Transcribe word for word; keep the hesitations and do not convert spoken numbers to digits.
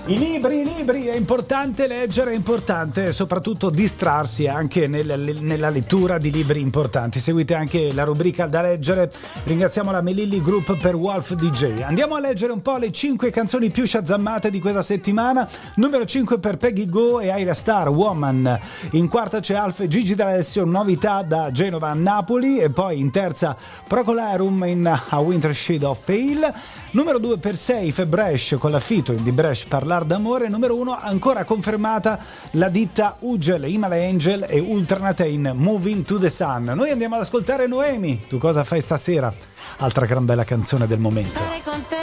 I libri, i libri, è importante leggere, è importante soprattutto distrarsi anche nel, nella lettura di libri importanti. Seguite anche la rubrica da leggere. Ringraziamo la Melilli Group per Wolf D J. Andiamo a leggere un po' le cinque canzoni più shazammate di questa settimana. Numero cinque per Peggy Go e Ayra Starr, Woman. In quarta c'è Alf e Gigi D'Alessio, novità da Genova a Napoli. E poi in terza Procolarum in A Winter Shade of Pale. Numero due per Safe, Bresh con la featuring di Bresh, Parlar d'amore. Numero uno ancora confermata la ditta Ugel, Himalaya Angel e Ultranatain, Moving to the Sun. Noi andiamo ad ascoltare Noemi. Tu cosa fai stasera? Altra gran bella canzone del momento.